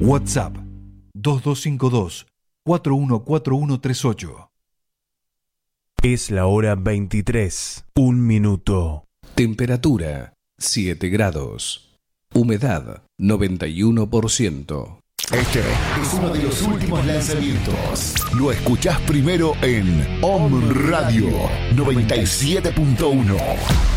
WhatsApp 2252-414138. Es la hora 23, 1 minuto. Temperatura 7 grados. Humedad 91%. Este es uno de los últimos lanzamientos. Lo escuchás primero en Om Radio 97.1.